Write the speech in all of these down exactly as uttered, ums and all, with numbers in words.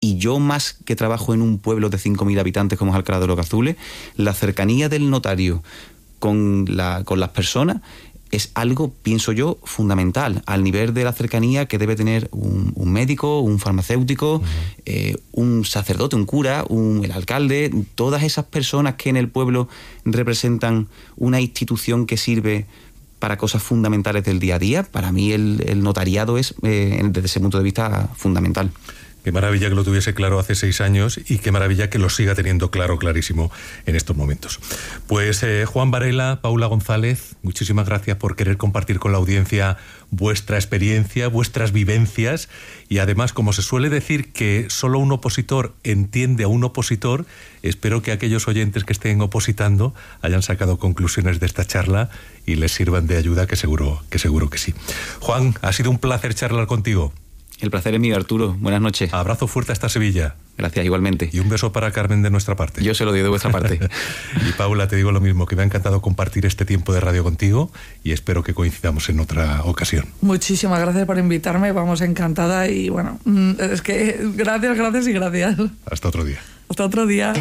Y yo, más que trabajo en un pueblo de cinco mil habitantes como es Alcalá de los Gazules, la cercanía del notario con, la, con las personas es algo, pienso yo, fundamental, al nivel de la cercanía que debe tener un, un médico, un farmacéutico, uh-huh. eh, un sacerdote, un cura, un, el alcalde, todas esas personas que en el pueblo representan una institución que sirve para cosas fundamentales del día a día. Para mí el, el notariado es, eh, desde ese punto de vista, fundamental. Qué maravilla que lo tuviese claro hace seis años y qué maravilla que lo siga teniendo claro, clarísimo en estos momentos. Pues eh, Juan Varela, Paula González, muchísimas gracias por querer compartir con la audiencia vuestra experiencia, vuestras vivencias y además, como se suele decir que solo un opositor entiende a un opositor, espero que aquellos oyentes que estén opositando hayan sacado conclusiones de esta charla y les sirvan de ayuda, que seguro que, seguro que sí. Juan, ha sido un placer charlar contigo. El placer es mío, Arturo. Buenas noches. Abrazo fuerte hasta Sevilla. Gracias, igualmente. Y un beso para Carmen de nuestra parte. Yo se lo doy de vuestra parte. Y Paula, te digo lo mismo, que me ha encantado compartir este tiempo de radio contigo y espero que coincidamos en otra ocasión. Muchísimas gracias por invitarme, vamos, encantada y bueno, es que gracias, gracias y gracias. Hasta otro día. Hasta otro día.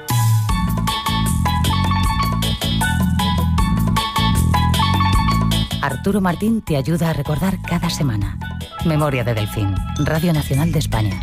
Arturo Martín te ayuda a recordar cada semana. Memoria de Delfín, Radio Nacional de España.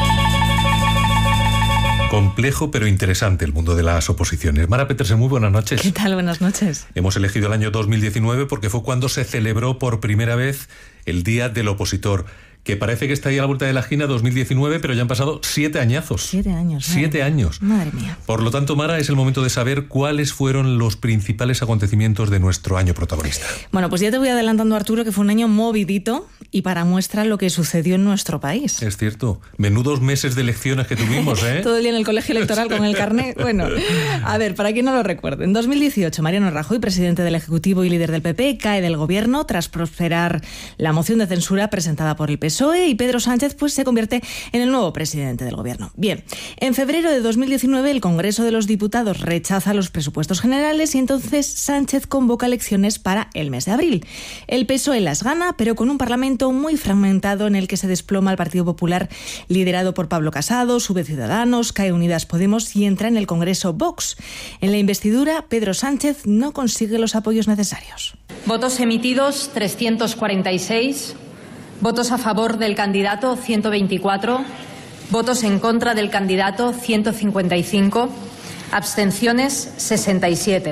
Complejo pero interesante el mundo de las oposiciones. Mara Petersen, muy buenas noches. ¿Qué tal? Buenas noches. Hemos elegido el año dos mil diecinueve porque fue cuando se celebró por primera vez el Día del Opositor, que parece que está ahí a la vuelta de la esquina, dos mil diecinueve, pero ya han pasado siete añazos. Siete años. Siete madre, años. Madre mía. Por lo tanto, Mara, es el momento de saber cuáles fueron los principales acontecimientos de nuestro año protagonista. Bueno, pues ya te voy adelantando, Arturo, que fue un año movidito y para muestra lo que sucedió en nuestro país. Es cierto. Menudos meses de elecciones que tuvimos, ¿eh? Todo el día en el colegio electoral con el carnet. Bueno, a ver, para quien no lo recuerde, en dos mil dieciocho, Mariano Rajoy, presidente del Ejecutivo y líder del P P, cae del gobierno tras prosperar la moción de censura presentada por el P S O E y Pedro Sánchez pues se convierte en el nuevo presidente del gobierno. Bien, en febrero de dos mil diecinueve el Congreso de los Diputados rechaza los presupuestos generales y entonces Sánchez convoca elecciones para el mes de abril. El P S O E las gana, pero con un parlamento muy fragmentado en el que se desploma el Partido Popular liderado por Pablo Casado, sube Ciudadanos, cae Unidas Podemos y entra en el Congreso Vox. En la investidura, Pedro Sánchez no consigue los apoyos necesarios. Votos emitidos trescientos cuarenta y seis. Votos a favor del candidato, ciento veinticuatro. Votos en contra del candidato, ciento cincuenta y cinco. Abstenciones, sesenta y siete.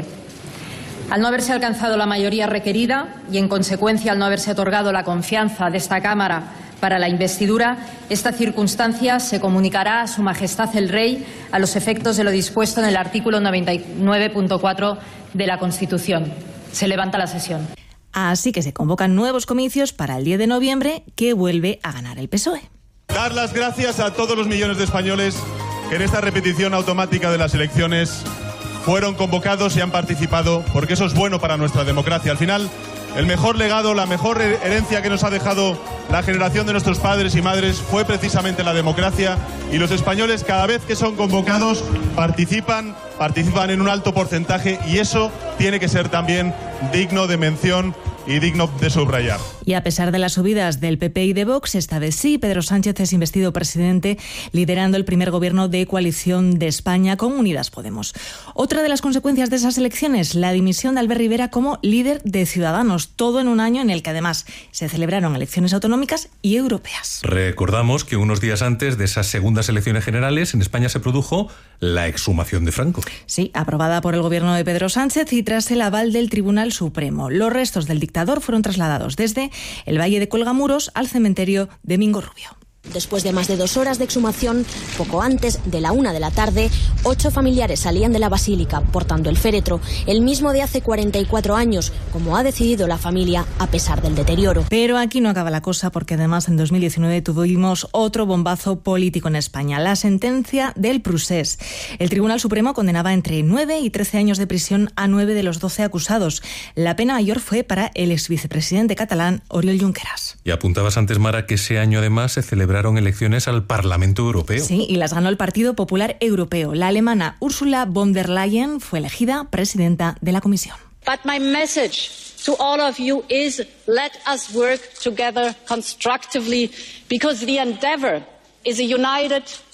Al no haberse alcanzado la mayoría requerida y, en consecuencia, al no haberse otorgado la confianza de esta Cámara para la investidura, esta circunstancia se comunicará a Su Majestad el Rey a los efectos de lo dispuesto en el artículo noventa y nueve punto cuatro de la Constitución. Se levanta la sesión. Así que se convocan nuevos comicios para el diez de noviembre, que vuelve a ganar el P S O E. Dar las gracias a todos los millones de españoles que en esta repetición automática de las elecciones fueron convocados y han participado, porque eso es bueno para nuestra democracia. Al final, el mejor legado, la mejor herencia que nos ha dejado la generación de nuestros padres y madres fue precisamente la democracia, y los españoles, cada vez que son convocados, participan, participan en un alto porcentaje, y eso tiene que ser también digno de mención y digno de subrayar. Y a pesar de las subidas del P P y de Vox, esta vez sí, Pedro Sánchez es investido presidente, liderando el primer gobierno de coalición de España con Unidas Podemos. Otra de las consecuencias de esas elecciones, la dimisión de Albert Rivera como líder de Ciudadanos, todo en un año en el que además se celebraron elecciones autonómicas y europeas. Recordamos que unos días antes de esas segundas elecciones generales en España se produjo la exhumación de Franco. Sí, aprobada por el gobierno de Pedro Sánchez y tras el aval del Tribunal Supremo. Los restos del dictador fueron trasladados desde el Valle de Cuelgamuros al cementerio de Mingo Rubio. Después de más de dos horas de exhumación, poco antes de la una de la tarde, ocho familiares salían de la basílica portando el féretro, el mismo de hace cuarenta y cuatro años, como ha decidido la familia a pesar del deterioro. Pero aquí no acaba la cosa, porque además en dos mil diecinueve tuvimos otro bombazo político en España, la sentencia del Procés. El Tribunal Supremo condenaba entre nueve y trece años de prisión a nueve de los doce acusados. La pena mayor fue para el exvicepresidente catalán Oriol Junqueras. Y apuntabas antes, Mara, que ese año además se celebraron elecciones al Parlamento Europeo. Sí, y las ganó el Partido Popular Europeo. La alemana Ursula von der Leyen fue elegida presidenta de la Comisión. But my message to all of you is let us work together constructively, because the endeavor is a united